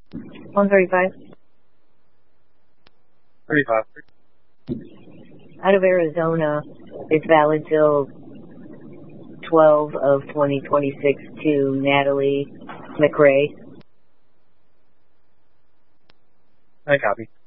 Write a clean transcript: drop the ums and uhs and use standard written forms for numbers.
135. 35. Out of Arizona, it's valid till 12 of 2026 to Natalie McRae. I copy.